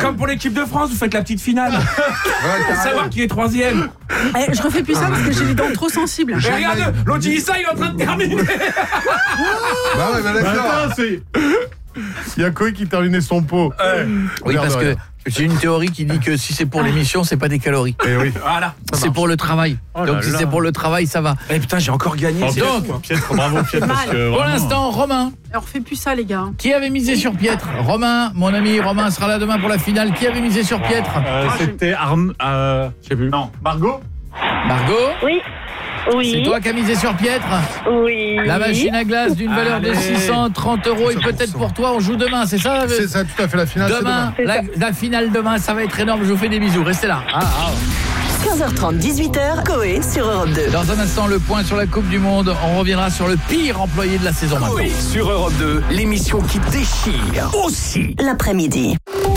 comme pour l'équipe de France, vous faites la petite finale. Pour savoir qui est troisième. Je refais plus ça parce que j'ai les dents trop sensibles. Mais regarde, l'autre il dit ça, il est en train de terminer. Bah ouais, d'accord. Attends, il y a Koé qui terminait son pot. Oui, parce que j'ai une théorie qui dit que si c'est pour l'émission, c'est pas des calories. Et oui. Voilà. C'est pour le travail. Donc si c'est pour le travail, ça va. Eh putain, j'ai encore gagné. Donc, Piètre, bravo Piètre. Parce que, pour vraiment, l'instant, Romain. Alors refais plus ça les gars. Qui avait misé sur Piètre? Romain, mon ami Romain sera là demain pour la finale. Qui avait misé sur Piètre? c'était je sais plus. Non, Margot. Margot? Oui. Oui. C'est toi qui as misé sur Piètre? Oui. La machine à glace d'une valeur de 630 € et peut-être pour toi, on joue demain, c'est ça? C'est ça, tout à fait, la finale. Demain, la finale demain, ça va être énorme, je vous fais des bisous, restez là. 15h30, 18h, Koé sur Europe 2. Dans un instant, le point sur la Coupe du Monde, on reviendra sur le pire employé de la saison. Koé sur Europe 2, l'émission qui déchire aussi L'après-midi.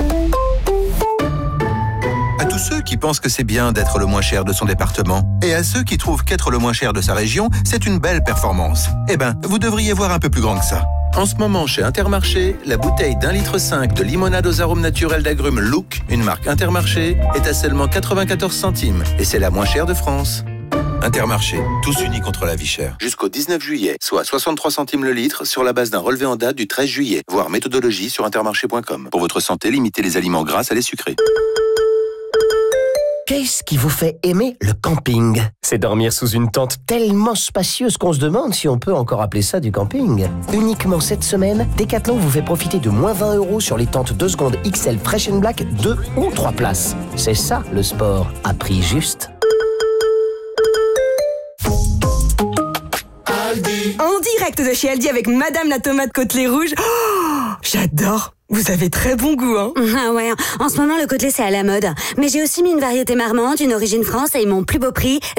À tous ceux qui pensent que c'est bien d'être le moins cher de son département, et à ceux qui trouvent qu'être le moins cher de sa région, c'est une belle performance. Eh ben, vous devriez voir un peu plus grand que ça. En ce moment, chez Intermarché, la bouteille d'1,5 litre de limonade aux arômes naturels d'agrumes Look, une marque Intermarché, est à seulement 94 centimes, et c'est la moins chère de France. Intermarché, tous unis contre la vie chère. Jusqu'au 19 juillet, soit 63 centimes le litre sur la base d'un relevé en date du 13 juillet. Voir méthodologie sur intermarché.com. Pour votre santé, limitez les aliments gras à les sucrés. Qu'est-ce qui vous fait aimer le camping? C'est dormir sous une tente tellement spacieuse qu'on se demande si on peut encore appeler ça du camping. Uniquement cette semaine, Decathlon vous fait profiter de moins 20 € sur les tentes 2 secondes XL Fresh and Black 2 ou 3 places. C'est ça le sport, à prix juste. En direct de chez Aldi avec Madame la tomate côtelée rouge. Oh, j'adore. Vous avez très bon goût, hein? Ah ouais, en ce moment le côtelé c'est à la mode. Mais j'ai aussi mis une variété marmande, une origine France et mon plus beau prix.